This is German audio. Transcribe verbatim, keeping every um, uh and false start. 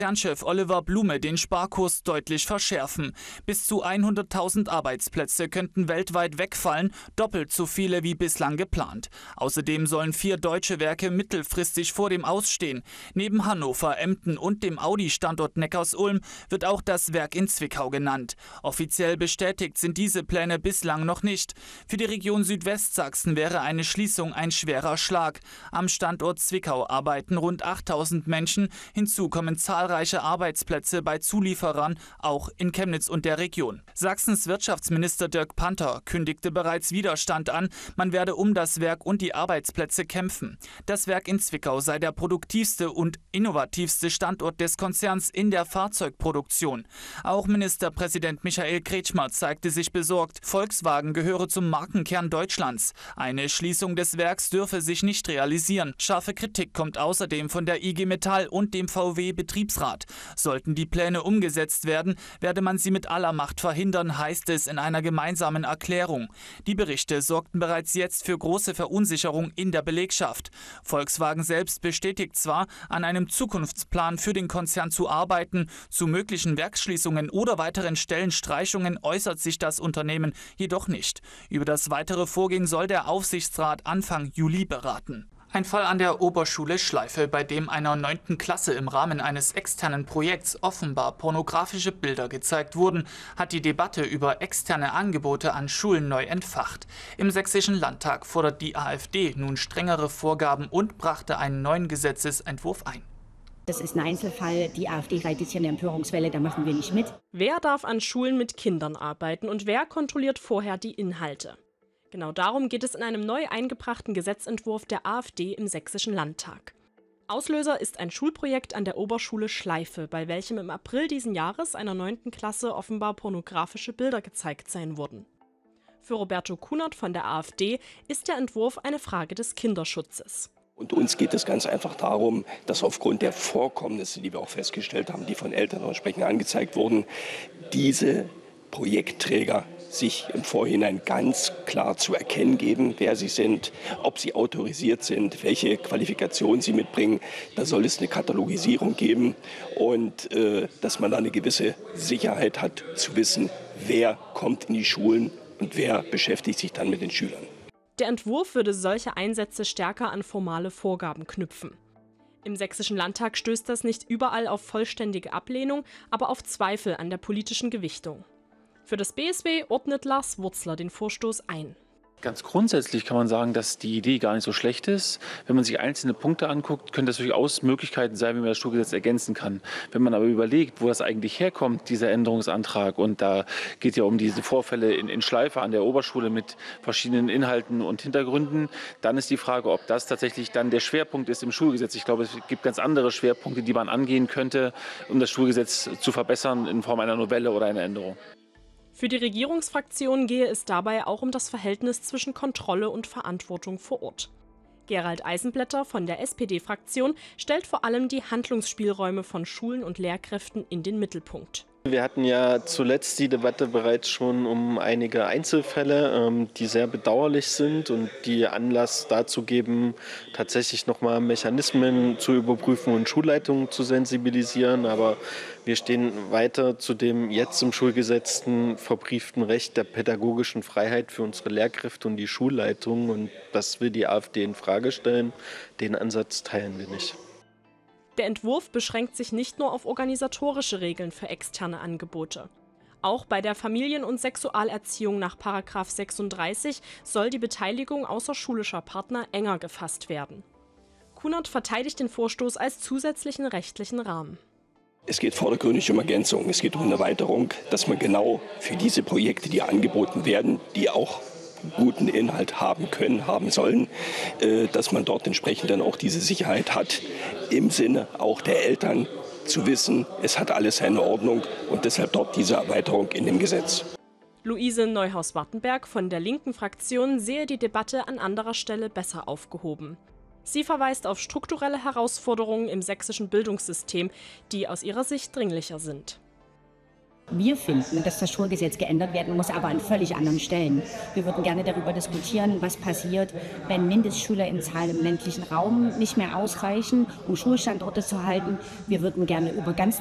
Konzernchef Oliver Blume den Sparkurs deutlich verschärfen. Bis zu hunderttausend Arbeitsplätze könnten weltweit wegfallen, doppelt so viele wie bislang geplant. Außerdem sollen vier deutsche Werke mittelfristig vor dem Ausstehen. Neben Hannover, Emden und dem Audi-Standort Neckarsulm wird auch das Werk in Zwickau genannt. Offiziell bestätigt sind diese Pläne bislang noch nicht. Für die Region Südwestsachsen wäre eine Schließung ein schwerer Schlag. Am Standort Zwickau arbeiten rund achttausend Menschen. Hinzu kommen zahlreiche Zahlreiche Arbeitsplätze bei Zulieferern, auch in Chemnitz und der Region. Sachsens Wirtschaftsminister Dirk Panther kündigte bereits Widerstand an, man werde um das Werk und die Arbeitsplätze kämpfen. Das Werk in Zwickau sei der produktivste und innovativste Standort des Konzerns in der Fahrzeugproduktion. Auch Ministerpräsident Michael Kretschmer zeigte sich besorgt. Volkswagen gehöre zum Markenkern Deutschlands. Eine Schließung des Werks dürfe sich nicht realisieren. Scharfe Kritik kommt außerdem von der I G Metall und dem V W-Betriebsrat. Sollten die Pläne umgesetzt werden, werde man sie mit aller Macht verhindern, heißt es in einer gemeinsamen Erklärung. Die Berichte sorgten bereits jetzt für große Verunsicherung in der Belegschaft. Volkswagen selbst bestätigt zwar, an einem Zukunftsplan für den Konzern zu arbeiten, zu möglichen Werksschließungen oder weiteren Stellenstreichungen äußert sich das Unternehmen jedoch nicht. Über das weitere Vorgehen soll der Aufsichtsrat Anfang Juli beraten. Ein Fall an der Oberschule Schleife, bei dem einer neunten Klasse im Rahmen eines externen Projekts offenbar pornografische Bilder gezeigt wurden, hat die Debatte über externe Angebote an Schulen neu entfacht. Im Sächsischen Landtag fordert die AfD nun strengere Vorgaben und brachte einen neuen Gesetzesentwurf ein. Das ist ein Einzelfall. Die AfD reitet hier eine Empörungswelle, da machen wir nicht mit. Wer darf an Schulen mit Kindern arbeiten und wer kontrolliert vorher die Inhalte? Genau darum geht es in einem neu eingebrachten Gesetzentwurf der AfD im Sächsischen Landtag. Auslöser ist ein Schulprojekt an der Oberschule Schleife, bei welchem im April diesen Jahres einer neunten Klasse offenbar pornografische Bilder gezeigt sein wurden. Für Roberto Kunert von der AfD ist der Entwurf eine Frage des Kinderschutzes. Und uns geht es ganz einfach darum, dass aufgrund der Vorkommnisse, die wir auch festgestellt haben, die von Eltern entsprechend angezeigt wurden, diese Projektträger sich im Vorhinein ganz klar zu erkennen geben, wer sie sind, ob sie autorisiert sind, welche Qualifikationen sie mitbringen. Da soll es eine Katalogisierung geben und äh, dass man da eine gewisse Sicherheit hat, zu wissen, wer kommt in die Schulen und wer beschäftigt sich dann mit den Schülern. Der Entwurf würde solche Einsätze stärker an formale Vorgaben knüpfen. Im Sächsischen Landtag stößt das nicht überall auf vollständige Ablehnung, aber auf Zweifel an der politischen Gewichtung. Für das B S W ordnet Lars Wurzler den Vorstoß ein. Ganz grundsätzlich kann man sagen, dass die Idee gar nicht so schlecht ist. Wenn man sich einzelne Punkte anguckt, können das durchaus Möglichkeiten sein, wie man das Schulgesetz ergänzen kann. Wenn man aber überlegt, wo das eigentlich herkommt, dieser Änderungsantrag, und da geht ja um diese Vorfälle in, in Schleife an der Oberschule mit verschiedenen Inhalten und Hintergründen, dann ist die Frage, ob das tatsächlich dann der Schwerpunkt ist im Schulgesetz. Ich glaube, es gibt ganz andere Schwerpunkte, die man angehen könnte, um das Schulgesetz zu verbessern in Form einer Novelle oder einer Änderung. Für die Regierungsfraktion gehe es dabei auch um das Verhältnis zwischen Kontrolle und Verantwortung vor Ort. Gerald Eisenblätter von der S P D-Fraktion stellt vor allem die Handlungsspielräume von Schulen und Lehrkräften in den Mittelpunkt. Wir hatten ja zuletzt die Debatte bereits schon um einige Einzelfälle, die sehr bedauerlich sind und die Anlass dazu geben, tatsächlich nochmal Mechanismen zu überprüfen und Schulleitungen zu sensibilisieren. Aber wir stehen weiter zu dem jetzt im Schulgesetz verbrieften Recht der pädagogischen Freiheit für unsere Lehrkräfte und die Schulleitungen. Und das will die AfD in Frage stellen. Den Ansatz teilen wir nicht. Der Entwurf beschränkt sich nicht nur auf organisatorische Regeln für externe Angebote. Auch bei der Familien- und Sexualerziehung nach Paragraph sechsunddreißig soll die Beteiligung außerschulischer Partner enger gefasst werden. Kunert verteidigt den Vorstoß als zusätzlichen rechtlichen Rahmen. Es geht vordergründig um Ergänzung, es geht um eine Erweiterung, dass man genau für diese Projekte, die angeboten werden, die auch guten Inhalt haben können, haben sollen, dass man dort entsprechend dann auch diese Sicherheit hat, im Sinne auch der Eltern zu wissen, es hat alles seine Ordnung und deshalb dort diese Erweiterung in dem Gesetz. Luise Neuhaus-Wartenberg von der linken Fraktion sehe die Debatte an anderer Stelle besser aufgehoben. Sie verweist auf strukturelle Herausforderungen im sächsischen Bildungssystem, die aus ihrer Sicht dringlicher sind. Wir finden, dass das Schulgesetz geändert werden muss, aber an völlig anderen Stellen. Wir würden gerne darüber diskutieren, was passiert, wenn Mindestschülerinnenzahlen im ländlichen Raum nicht mehr ausreichen, um Schulstandorte zu halten. Wir würden gerne über ganz